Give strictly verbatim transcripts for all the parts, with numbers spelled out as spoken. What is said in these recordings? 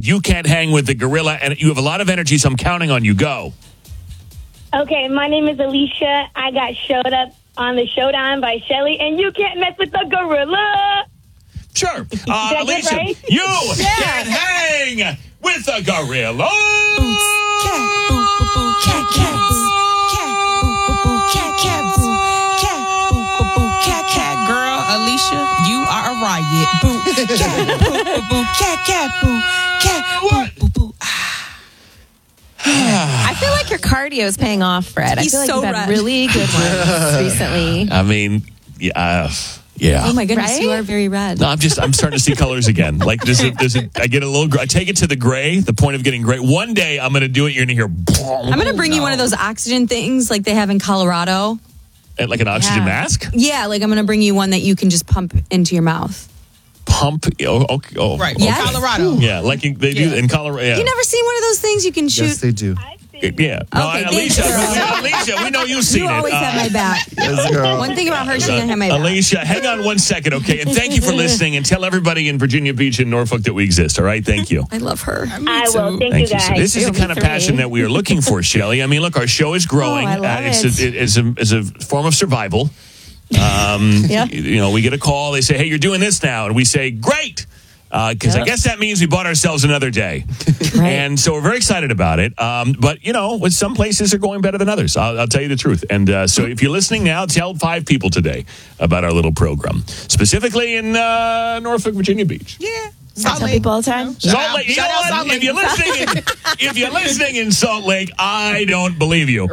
You can't hang with the gorilla, and you have a lot of energy, so I'm counting on you. Go. Okay, my name is Alicia. I got showed up on the Showdown by Shelly, and you can't mess with the gorilla. Sure. Uh, Did I get Alicia, right? you Yeah. can't hang with the gorilla. Cat, boo, boo, boo, cat, cat, boo, cat, boo, boo, boo, cat, cat, boo, cat, boo, boo, boo, cat, cat. Girl, Alicia, you are a riot. Boo, cat, boo, boo, boo, cat, cat, boo, cat, boo, boo, boo. I feel like your cardio is paying off, Fred. He's I feel like so you've had right. really good ones recently. I mean, yeah. Uh, yeah. Oh my goodness, Right? you are very red. No, I'm just, I'm starting to see colors again. Like, there's a, there's a, I get a little, gr- I take it to the gray, the point of getting gray. One day I'm going to do it. You're going to hear, boom, I'm going to bring you one of those oxygen things like they have in Colorado. like an oxygen Yeah. mask. Yeah, like I'm going to bring you one that you can just pump into your mouth. Pump. Oh, okay, oh, Right. okay. Yes. Colorado. Yeah, like you, they do Yeah. in Colorado. Yeah. You never seen one of those things you can shoot? Yes, they do. I've seen Yeah. No, Okay, I- thanks, Alicia, girl. we, Alicia, we know you've seen You it. always Uh, have my back. Yes, girl. One thing about her, she didn't have my back. Alicia, hang on one second, okay? And thank you for listening, and tell everybody in Virginia Beach and Norfolk that we exist, all right? Thank you. I love her. I will. Thank, Thank you you. So guys. this is the kind of passion that we are looking for, Shelley. I mean, look, our show is growing. Oh, I love uh, it's, it. A, it- it's, a, it's a form of survival. Um, Yeah. You know, we get a call. They say, hey, you're doing this now. And we say, great. Because I Yep. guess that means we bought ourselves another day. Right. And so we're very excited about it. Um, but, you know, with some places are going better than others. I'll, I'll tell you the truth. And uh, so if you're listening now, tell five people today about our little program, specifically in uh, Norfolk, Virginia Beach. Yeah. I Salt tell Lake. people all the time. Salt out- Lake. You shout know out what? Salt If Lake. you're listening, in, if you're listening in Salt Lake, I don't believe you.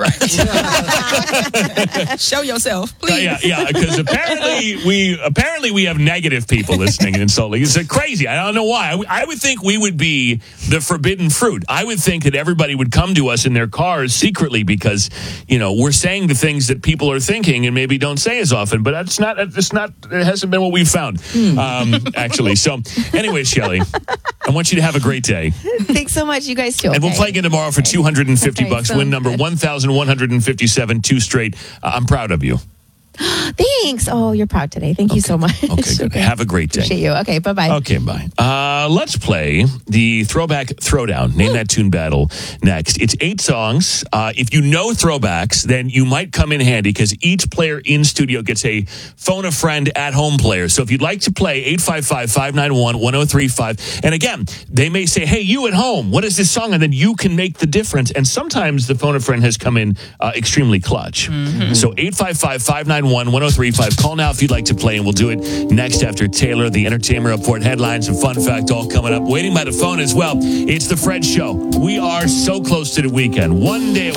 Show yourself, Uh, please. yeah, yeah. Because apparently we apparently we have negative people listening in Salt Lake. It's uh, crazy. I don't know why. I, w- I would think we would be the forbidden fruit. I would think that everybody would come to us in their cars secretly because you know we're saying the things that people are thinking and maybe don't say as often. But that's not. That's not. It hasn't been what we've found. Um, actually. So anyway, Shelley, I want you to have a great day. Thanks so much, you guys too. And we'll okay? play again tomorrow for two hundred fifty Okay, bucks. sounds Win number good. one thousand one hundred fifty-seven, two straight. Uh, I'm proud of you. Thanks. Oh, you're proud today. Thank you so much. Okay, good. Have a great day. Appreciate you. Okay, bye-bye. Okay, bye. Uh, let's play the Throwback Throwdown. Name that tune battle next. It's eight songs. Uh, if you know throwbacks, then you might come in handy because each player in studio gets a phone a friend at home player. So if you'd like to play, eight five five, five nine one, one oh three five. And again, they may say, hey, you at home, what is this song? And then you can make the difference. And sometimes the phone a friend has come in uh, extremely clutch. Mm-hmm. So eight five five, five nine one, one oh three five. Call now if you'd like to play, and we'll do it next after Taylor, the Entertainment Report, headlines, and fun fact all coming up. Waiting by the phone as well. It's the Fred Show. We are so close to the weekend. One day